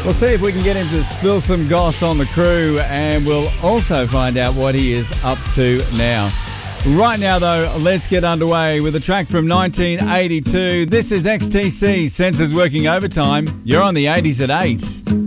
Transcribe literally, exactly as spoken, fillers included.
We'll see if we can get him to spill some goss on the crew, and we'll also find out what he is up to now. Right now, though, let's get underway with a track from nineteen eighty-two. This is X T C, Sensors Working Overtime. You're on the eighties at eight.